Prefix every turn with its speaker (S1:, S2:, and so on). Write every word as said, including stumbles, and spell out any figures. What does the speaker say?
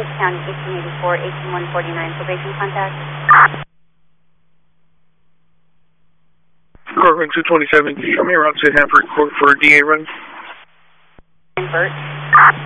S1: Lake County, eighteen eighty-four, eighteen one forty-nine, probation contact.
S2: Court two twenty-seven, show me around Sid Hanford Court for a D A run.
S1: And Bert.